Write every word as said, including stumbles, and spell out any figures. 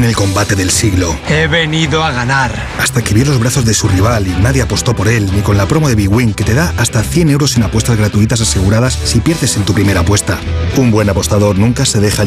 en el combate del siglo. He venido a ganar. Hasta que vio los brazos de su rival y nadie apostó por él, ni con la promo de Big Win, que te da hasta cien euros en apuestas gratuitas aseguradas si pierdes en tu primera apuesta. Un buen apostador nunca se deja